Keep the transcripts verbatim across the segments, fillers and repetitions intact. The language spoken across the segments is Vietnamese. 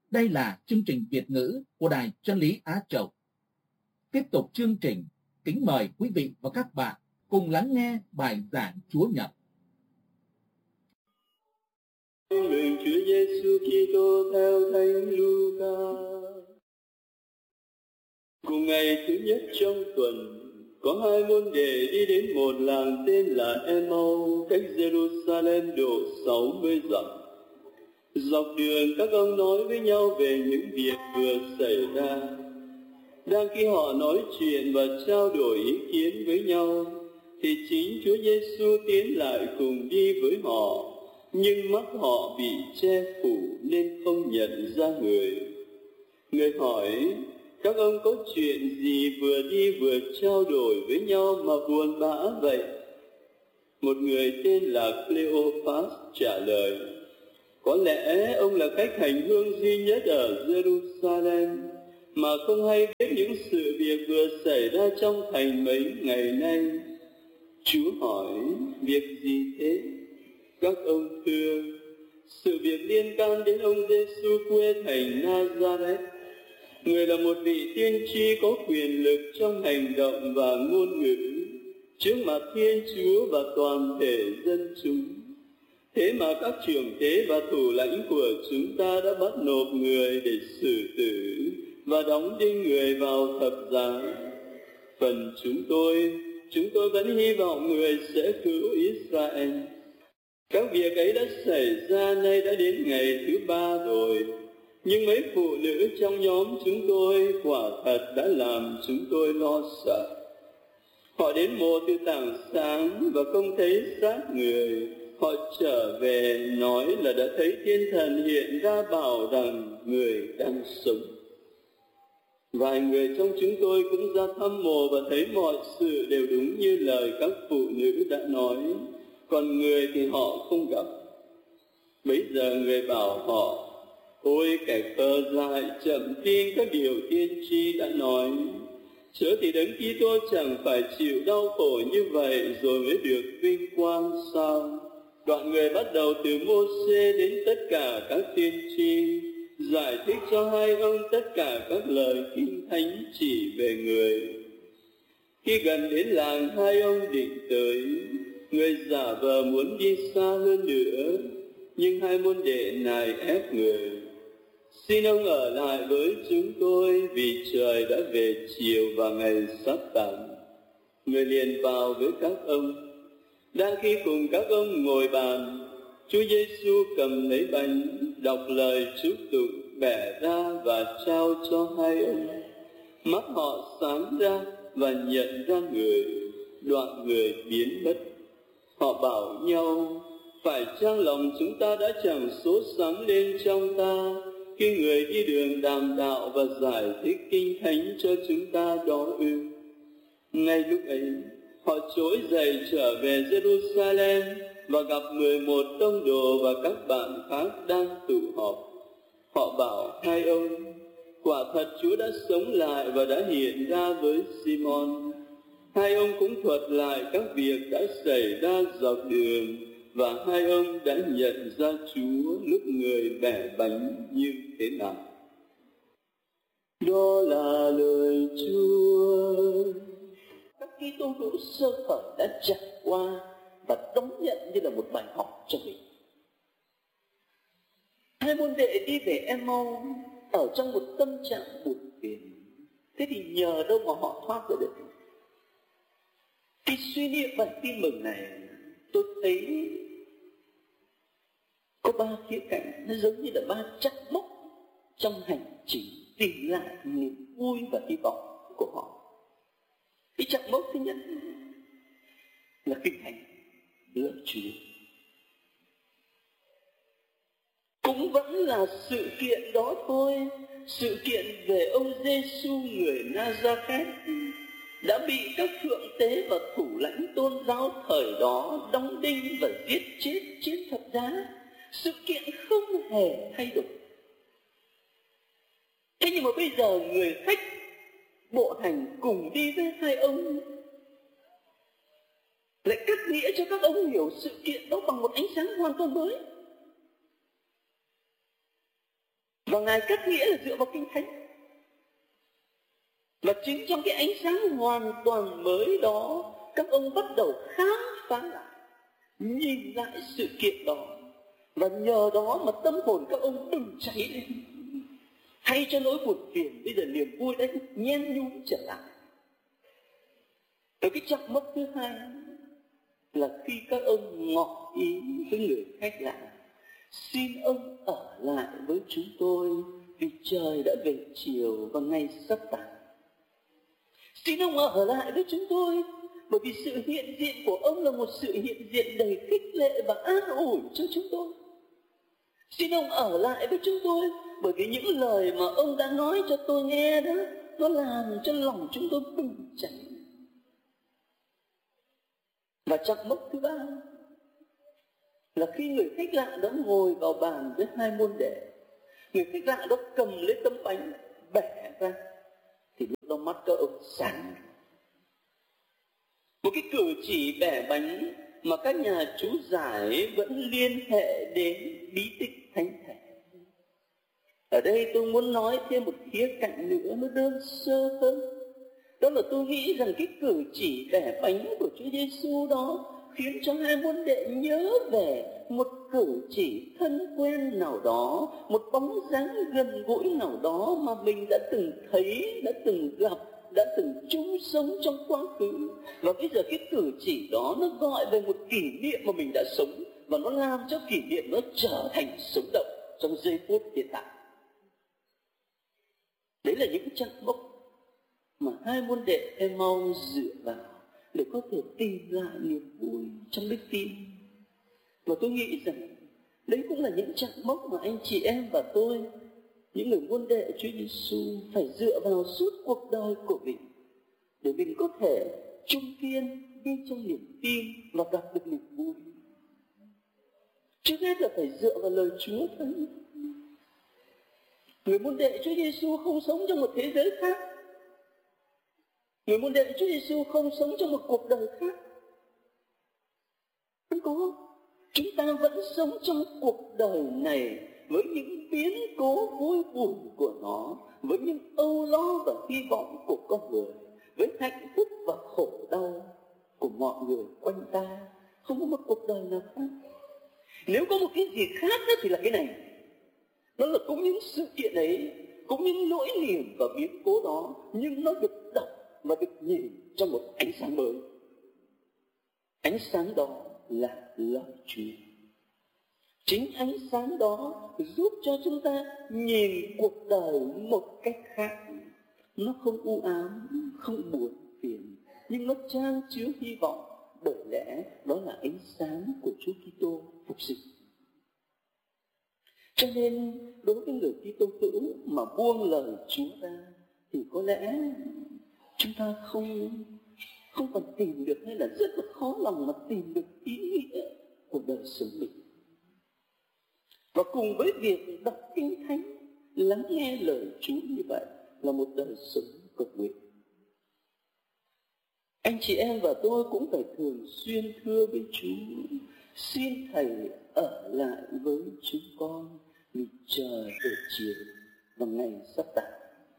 Đây là chương trình Việt ngữ của Đài Chân lý Á Châu. Tiếp tục chương trình, kính mời quý vị và các bạn cùng lắng nghe bài giảng Chúa Nhật. Nguyện Chúa Giêsu Kitô theo Thánh Luca. Cùng ngày thứ nhất trong tuần, có hai môn đệ đi đến một làng tên là Emau, cách Jerusalem độ sáu mươi dặm. Dọc đường các ông nói với nhau về những việc vừa xảy ra. Đang khi họ nói chuyện và trao đổi ý kiến với nhau, thì chính Chúa Giêsu tiến lại cùng đi với họ, nhưng mắt họ bị che phủ nên không nhận ra người. Người hỏi, các ông có chuyện gì vừa đi vừa trao đổi với nhau mà buồn bã vậy? Một người tên là Cleophas trả lời, có lẽ ông là khách hành hương duy nhất ở Jerusalem mà không hay biết những sự việc vừa xảy ra trong thành mấy ngày nay. Chúa hỏi, việc gì thế? Các ông thưa, sự việc liên can đến ông Giêsu quê thành Nazareth. Người là một vị tiên tri có quyền lực trong hành động và ngôn ngữ trước mặt Thiên Chúa và toàn thể dân chúng. Thế mà các trưởng tế và thủ lãnh của chúng ta đã bắt nộp người để xử tử và đóng đinh người vào thập giá. Phần chúng tôi, chúng tôi vẫn hy vọng người sẽ cứu Israel. Các việc ấy đã xảy ra nay đã đến ngày thứ ba rồi. Nhưng mấy phụ nữ trong nhóm chúng tôi quả thật đã làm chúng tôi lo sợ. Họ đến mộ từ tảng sáng và không thấy xác người. Họ trở về nói là đã thấy thiên thần hiện ra bảo rằng người đang sống. Vài người trong chúng tôi cũng ra thăm mộ và thấy mọi sự đều đúng như lời các phụ nữ đã nói. Còn người thì họ không gặp. Bấy giờ người bảo họ, ôi kẻ khờ dại chậm tin các điều tiên tri đã nói. Chớ thì Đấng Kitô chẳng phải chịu đau khổ như vậy rồi mới được vinh quang sao? Đoạn người bắt đầu từ Mô-sê đến tất cả các tiên tri, giải thích cho hai ông tất cả các lời kinh thánh chỉ về người. Khi gần đến làng hai ông định tới, người giả vờ muốn đi xa hơn nữa, nhưng hai môn đệ này ép người. Xin ông ở lại với chúng tôi vì trời đã về chiều và ngày sắp tàn. Người liền vào với các ông. Đang khi cùng các ông ngồi bàn, Chúa Giêsu cầm lấy bánh, đọc lời chúc tụng, bẻ ra và trao cho hai ông. Mắt họ sáng ra và nhận ra người, đoạn người biến mất. Họ bảo nhau, phải chăng lòng chúng ta đã chẳng sốt sắng lên trong ta khi người đi đường đàm đạo và giải thích kinh thánh cho chúng ta đó ư? Ngay lúc ấy, họ trỗi dậy trở về Jerusalem và gặp mười một tông đồ và các bạn khác đang tụ họp. Họ bảo hai ông, quả thật Chúa đã sống lại và đã hiện ra với Simon. Hai ông cũng thuật lại các việc đã xảy ra dọc đường, và hai ông đã nhận ra Chúa lúc người bẻ bánh như thế nào. Đó là lời Chúa. Các Kitô hữu sơ khởi đã trải qua và đón nhận như là một bài học cho mình. Hai môn đệ đi về Emau ở trong một tâm trạng buồn phiền. Thế thì nhờ đâu mà họ thoát ra được? Khi suy niệm bản tin mừng này, tôi thấy có ba khía cạnh, nó giống như là ba chắc mốc trong hành trình tìm lại niềm vui và hy vọng của họ. Cái chắc mốc thứ nhất là kinh hành lời Chúa. Cũng vẫn là sự kiện đó thôi, sự kiện về ông Giêsu người Nazareth đã bị các thượng tế và thủ lãnh tôn giáo thời đó đóng đinh và giết chết trên thập giá. Sự kiện không hề thay đổi. Thế nhưng mà bây giờ người khách bộ hành cùng đi với hai ông lại cắt nghĩa cho các ông hiểu sự kiện đó bằng một ánh sáng hoàn toàn mới. Và Ngài cắt nghĩa là dựa vào Kinh Thánh. Và chính trong cái ánh sáng hoàn toàn mới đó, các ông bắt đầu khám phá lại, nhìn lại sự kiện đó. Và nhờ đó mà tâm hồn các ông bừng cháy lên. Thay cho nỗi buồn phiền, bây giờ niềm vui đấy nhen nhúm trở lại. Ở cái chặng mốc thứ hai là khi các ông ngỏ ý với người khách lạ: xin ông ở lại với chúng tôi vì trời đã về chiều và ngày sắp tàn. Xin ông ở lại với chúng tôi bởi vì sự hiện diện của ông là một sự hiện diện đầy khích lệ và an ủi cho chúng tôi. Xin ông ở lại với chúng tôi bởi vì những lời mà ông đã nói cho tôi nghe đó, nó làm cho lòng chúng tôi bừng cháy. Và chặng mốc thứ ba là khi người khách lạ đó ngồi vào bàn với hai môn đệ, người khách lạ đó cầm lấy tấm bánh bẻ ra, thì lúc đó mắt các ông sáng. Một cái cử chỉ bẻ bánh mà các nhà chú giải vẫn liên hệ đến bí tích thánh thể. Ở đây tôi muốn nói thêm một khía cạnh nữa, nó đơn sơ hơn. Đó là tôi nghĩ rằng cái cử chỉ bẻ bánh của Chúa Giêsu đó khiến cho hai môn đệ nhớ về một cử chỉ thân quen nào đó, một bóng dáng gần gũi nào đó mà mình đã từng thấy, đã từng gặp, đã từng chung sống trong quá khứ. Và bây giờ cái cử chỉ đó nó gọi về một kỷ niệm mà mình đã sống, và nó làm cho kỷ niệm nó trở thành sống động trong giây phút hiện tại. Đấy là những chặng mốc mà hai môn đệ Emmaus dựa vào để có thể tìm lại niềm vui trong đức tin. Và tôi nghĩ rằng đấy cũng là những chặng mốc mà anh chị em và tôi, những người môn đệ Chúa Giêsu, phải dựa vào suốt cuộc đời của mình để mình có thể chung kiên đi trong niềm tin và gặp được niềm vui. Trước hết là phải dựa vào lời Chúa thôi. Người môn đệ Chúa Giêsu không sống trong một thế giới khác. Người môn đệ Chúa Giêsu không sống trong một cuộc đời khác. Không có. Chúng ta vẫn sống trong cuộc đời này với những biến cố vui buồn của nó, với những âu lo và hy vọng của con người, với hạnh phúc và khổ đau của mọi người quanh ta. Không có một cuộc đời nào khác. Nếu có một cái gì khác đó thì là cái này. Nó là cũng những sự kiện ấy, cũng những nỗi niềm và biến cố đó, nhưng nó được đọc và được nhìn trong một ánh sáng mới. Ánh sáng đó là lời Chúa. Chính ánh sáng đó giúp cho chúng ta nhìn cuộc đời một cách khác. Nó không u ám, không buồn phiền, nhưng nó chan chứa hy vọng, bởi lẽ đó là ánh sáng của Chúa Kitô phục sinh. Cho nên đối với người Kitô hữu mà buông lời Chúa ra thì có lẽ chúng ta không không còn tìm được, hay là rất là khó lòng mà tìm được ý nghĩa của đời sống mình. Và cùng với việc đọc Kinh Thánh, lắng nghe lời Chúa như vậy là một đời sống cầu nguyện. Anh chị em và tôi cũng phải thường xuyên thưa với Chúa: xin Thầy ở lại với chúng con vì trời về chiều và ngày sắp tàn.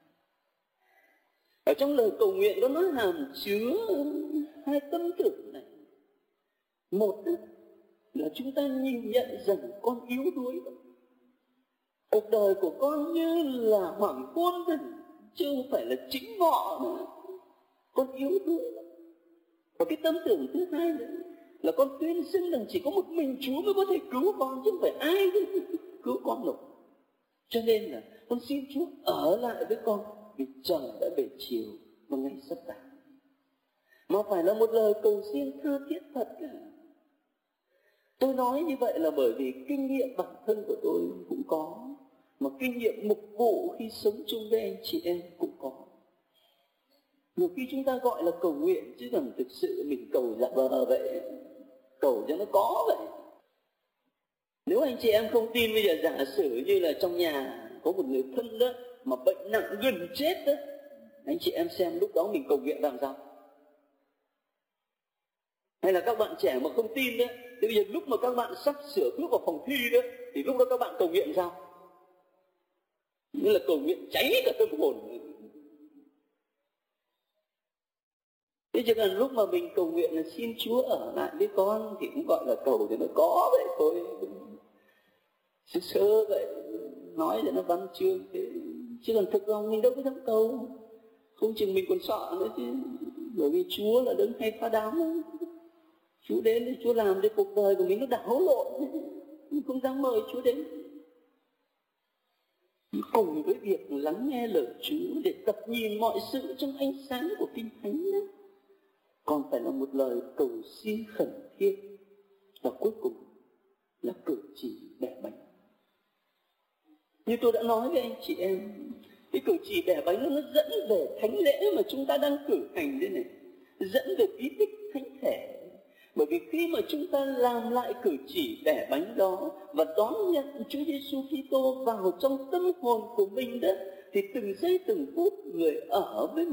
Ở trong lời cầu nguyện đó nó hàm chứa hai tâm tưởng này. Một là chúng ta nhìn nhận rằng con yếu đuối đó. Cuộc đời của con như là hoàng hôn thôi, chứ không phải là chính ngọ nữa. Con yếu đuối đó. Và cái tâm tưởng thứ hai nữa là con tuyên xưng rằng chỉ có một mình Chúa mới có thể cứu con, chứ không phải ai cứu con được. Cho nên là con xin Chúa ở lại với con vì trời đã về chiều và ngày sắp tàn. Mà phải là một lời cầu xin tha thiết thật cả. Tôi nói như vậy là bởi vì kinh nghiệm bản thân của tôi cũng có, mà kinh nghiệm mục vụ khi sống chung với anh chị em cũng có. Nhiều khi chúng ta gọi là cầu nguyện, chứ còn thực sự mình cầu giả vờ vậy, cầu cho nó có vậy. Nếu anh chị em không tin, bây giờ giả sử như là trong nhà có một người thân đó mà bệnh nặng gần chết đó, anh chị em xem lúc đó mình cầu nguyện làm sao? Hay là các bạn trẻ mà không tin đó, thì bây giờ lúc mà các bạn sắp sửa bước vào phòng thi đó, thì lúc đó các bạn cầu nguyện sao? Nghĩa là cầu nguyện cháy cả tâm hồn. Thế chứ còn lúc mà mình cầu nguyện là xin Chúa ở lại với con thì cũng gọi là cầu thì nó có vậy thôi, sơ sơ vậy, nói cho nó văn chương thế. Chứ còn thực lòng mình đâu có dám cầu, không chừng mình còn sợ nữa chứ. Bởi vì Chúa là đấng hay phá đám, Chúa đến thì Chúa làm cho cuộc đời của mình nó đảo lộn, mình không dám mời Chúa đến. Cùng với việc lắng nghe lời Chúa để tập nhìn mọi sự trong ánh sáng của Kinh Thánh đó, còn phải là một lời cầu xin khẩn thiết, và cuối cùng là cử chỉ bẻ bánh. Như tôi đã nói với anh chị em, cái cử chỉ bẻ bánh nó dẫn về thánh lễ mà chúng ta đang cử hành đây này, dẫn về bí tích thánh thể. Bởi vì khi mà chúng ta làm lại cử chỉ bẻ bánh đó và đón nhận Chúa Giêsu Kitô vào trong tâm hồn của mình đó, thì từng giây từng phút người ở với